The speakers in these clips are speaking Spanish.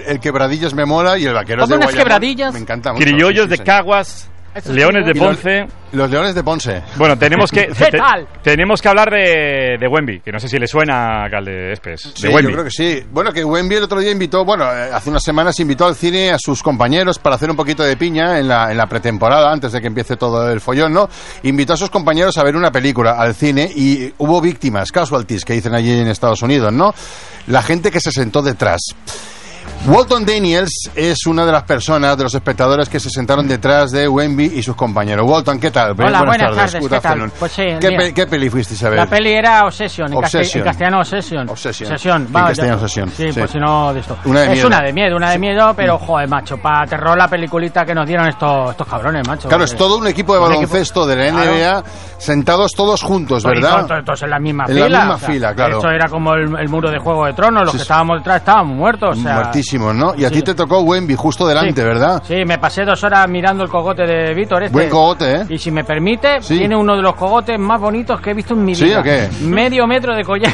el quebradillas me mola y el vaqueros de unas Guayamón quebradillas. me encanta mucho. Criollos de Caguas, Leones de Ponce. Los Leones de Ponce. Bueno, tenemos que ¿Qué tal? tenemos que hablar de Wemby, que no sé si le suena a Calde Espes. Sí, de Wemby. yo creo que sí. Bueno, que Wemby el otro día invitó, hace unas semanas invitó al cine a sus compañeros para hacer un poquito de piña en la pretemporada, antes de que empiece todo el follón, ¿no? Invitó a sus compañeros a ver una película al cine y hubo víctimas, casualties, que dicen allí en Estados Unidos, ¿no? La gente que se sentó detrás. Walton Daniels es una de las personas, de los espectadores que se sentaron detrás de Wemby y sus compañeros. Walton, ¿qué tal? Hola, buenas tardes, Good ¿qué tal? afternoon. Pues sí, ¿Qué peli fuisteis a ver? La peli era Obsession, en Obsession. castellano Obsession. En Va, castellano ya. Obsession. Sí, Sí. pues si no de esto. Una de es miedo. una de miedo, pero joder, macho, para terror la peliculita que nos dieron estos cabrones, macho. Claro, es todo un equipo de baloncesto de la NBA sentados todos juntos, ¿verdad? Todos en la misma En fila. la misma fila, claro. Esto era como el muro de Juego de Tronos, los Sí, que estábamos detrás estábamos muertos. O sea, muertísimos, ¿no? Y a sí. ti te tocó Wemby justo delante, Sí. ¿verdad? Sí, me pasé 2 horas mirando el cogote de Víctor este. Buen cogote, ¿eh? Y si me permite, Sí. tiene uno de los cogotes más bonitos que he visto en mi ¿Sí vida. o qué? Medio metro de collar.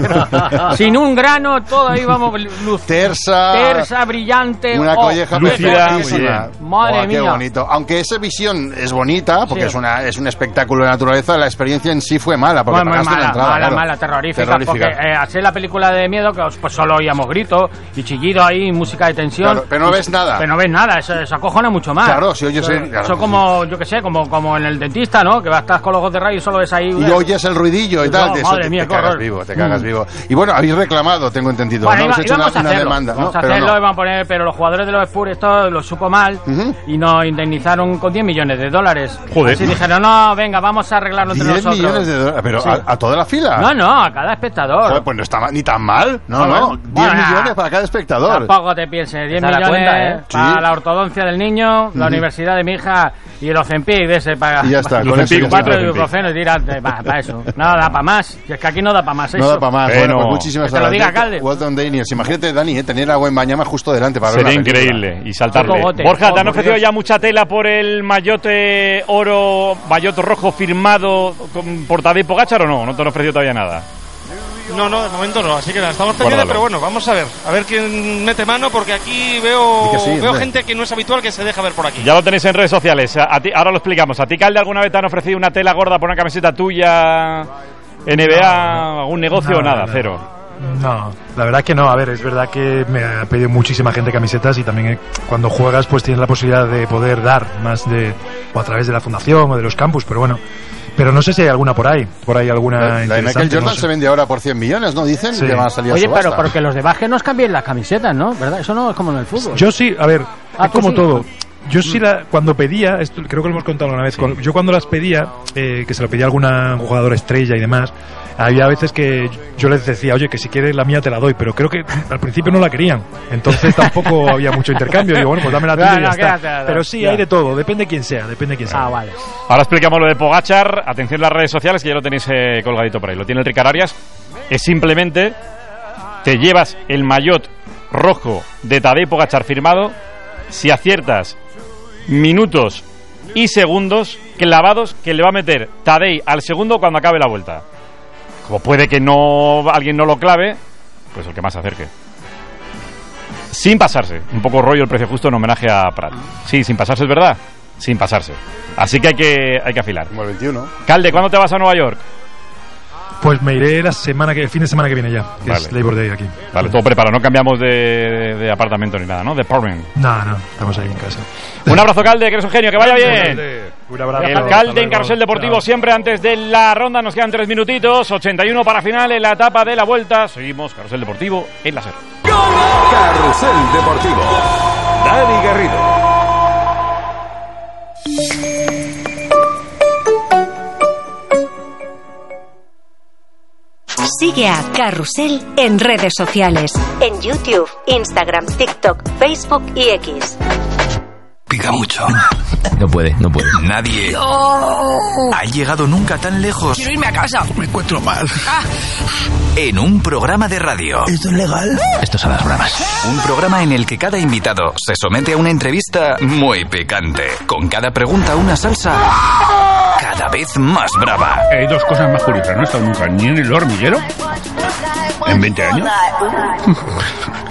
Sin un grano, todo ahí vamos luz. Tersa, brillante. Una colleja lúcida, perfectísima. Madre Qué mía. bonito. Aunque esa visión es bonita, porque Sí. es un espectáculo de naturaleza, la experiencia en sí fue mala, porque Muy pagaste una entrada. claro. mala, terrorífica. Porque así la película de miedo, que pues solo oíamos gritos y chillidos ahí, música de tensión. Claro, pero no ves nada. Pero no ves nada, eso acojona mucho más. Claro, si oyes Eso como, yo que sé, como en el dentista, ¿no? Que estás con los ojos de rayo y solo ves ahí. Y oyes el ruidillo y No, tal, de eso madre mía, te qué cagas horror. vivo, te cagas vivo. Y bueno, habéis reclamado, tengo entendido, Bueno, ¿no? Habéis hecho íbamos a una hacerlo, demanda, ¿no? vamos a Pero hacerlo, no. íbamos a poner, pero los jugadores de los Spurs esto lo supo mal y nos indemnizaron con $10 millones. Joder. Así dijeron, no, venga, vamos a arreglarlo entre 10 nosotros. millones de dólares, pero Sí. a toda la fila. No, a cada espectador. Joder, pues no está ni tan mal. No, Ah, no. bueno. 10 Bueno, millones para cada espectador. Tampoco te pienses, 10 Te das millones cuenta, para Sí. la ortodoncia del niño, la universidad de mi hija y el Ozempic de ese para Y ya está, con con eso ya está. 4 Ozempic. ibuprofeno y tírate, para eso. Nada da para más. Y es que aquí no da para más eso. No da para más. Bueno, Bueno, pues muchísimas que te lo gracias. diga Calde. Walton Daniels. Imagínate, Dani, tener a Wembanyama justo delante para ver Sería la película. increíble y saltarle. Cogote. Borja, ¿te han Oh, por ofrecido Dios. ya mucha tela por el mayote oro, maillot rojo firmado por Tadej Pogačar o no? ¿No te han ofrecido todavía nada? No, de momento no, así que la estamos pendientes, Guárdalo. pero bueno, vamos a ver quién mete mano, porque aquí veo, Di que sí, veo hombre. gente que no es habitual que se deja ver por aquí. Ya lo tenéis en redes sociales. A ti, ahora lo explicamos. ¿A ti, Calde, alguna vez te han ofrecido una tela gorda por una camiseta tuya, NBA, algún negocio o nada? Cero. No, la verdad que no. A ver, es verdad que me ha pedido muchísima gente camisetas y también cuando juegas pues tienes la posibilidad de poder dar más o a través de la fundación o de los campus, pero bueno. Pero no sé si hay alguna por ahí alguna La de Michael interesante, Jordan no sé. se vende ahora por 100 millones, ¿no? Dicen Sí. que van a salir a Oye, subasta. pero porque los de básquet nos cambien las camisetas, ¿no? ¿Verdad? Eso no es como en el fútbol. Yo sí, a ver, Ah, es como tú sí. todo. Yo sí, cuando pedía, esto creo que lo hemos contado una vez, yo cuando las pedía, que se lo pedía a alguna jugadora estrella y demás, había veces que yo les decía, oye, que si quieres la mía te la doy, pero creo que al principio no la querían, entonces tampoco había mucho intercambio. Digo, bueno, pues dame la tuya y ya está. quédatela, Pero sí, ya. hay de todo, depende quién sea, Ah, vale. Ahora explicamos lo de Pogačar. Atención a las redes sociales, que ya lo tenéis colgadito por ahí. Lo tiene el Ricard Arias. Es simplemente te llevas el maillot rojo de Tadej Pogačar firmado si aciertas minutos y segundos clavados que le va a meter Tadej al segundo cuando acabe la vuelta. Como puede que alguien no lo clave, pues el que más se acerque. Sin pasarse. Un poco rollo el precio justo en homenaje a Prat. Sí, sin pasarse, es verdad. Sin pasarse. Así que hay que afilar. Como el 21. Calde, ¿cuándo te vas a Nueva York? Pues me iré el fin de semana que viene ya, que Vale. es Labor Day aquí. Vale, todo preparado. No cambiamos de apartamento ni nada, ¿no? De apartment. No, estamos ahí en casa. Un abrazo, Calde, que eres un genio. Que vaya bien. Un abrazo. El Calde en Carrusel Deportivo siempre antes de la ronda. Nos quedan 3 minutitos. 81 para final en la etapa de la vuelta. Seguimos Carrusel Deportivo en la SER. Carrusel Deportivo. Dani Garrido. Sigue a Carrusel en redes sociales, en YouTube, Instagram, TikTok, Facebook y X. Pica mucho. No puede. Nadie ha llegado nunca tan lejos. Quiero irme a casa. Me encuentro mal. En un programa de radio. ¿Esto es legal? Esto son las bravas. Un programa en el que cada invitado se somete a una entrevista muy picante. Con cada pregunta una salsa cada vez más brava. Hay dos cosas más curiosas. No he estado nunca ni en el hormiguero en 20 años,